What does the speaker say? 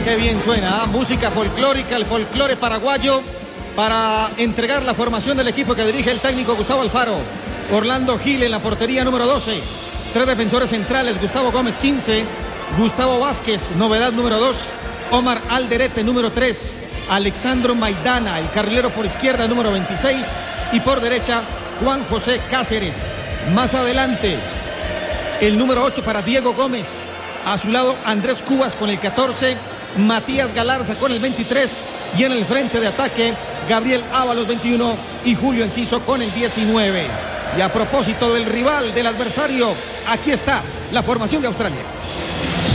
Qué bien suena, música folclórica, el folclore paraguayo, para entregar la formación del equipo que dirige el técnico Gustavo Alfaro. Orlando Gil en la portería número 12. 3 defensores centrales, Gustavo Gómez 15, Gustavo Vázquez, novedad número 2, Omar Alderete número 3, Alexandro Maidana, el carrilero por izquierda número 26 y por derecha Juan José Cáceres. Más adelante el número 8 para Diego Gómez, a su lado Andrés Cubas con el 14, Matías Galarza con el 23 y en el frente de ataque Gabriel Ábalos 21 y Julio Enciso con el 19. Y a propósito del rival, del adversario, aquí está la formación de Australia.